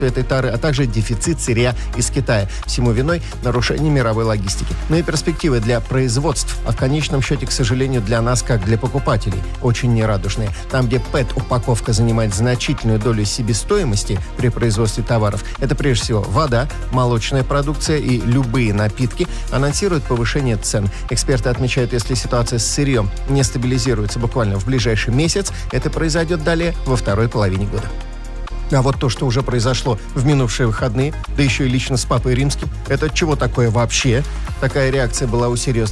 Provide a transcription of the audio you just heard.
этой тары, а также дефицит сырья из Китая. Всему виной нарушение мировой логистики. Но и перспективы для производств, а в конечном счете, к сожалению, для нас, как для покупателей, очень нерадужные. Там, где ПЭТ-упаковка занимает значительную долю себестоимости при производстве товаров, это прежде всего вода, молочная продукция и любые напитки, анонсируют повышение цен. Эксперты отмечают, если ситуация с сырьем не стабилизируется буквально в ближайший месяц, это произойдет далее во второй половине года. А вот то, что уже произошло в минувшие выходные, да еще и лично с Папой Римским, это чего такое вообще? Такая реакция была у серьезных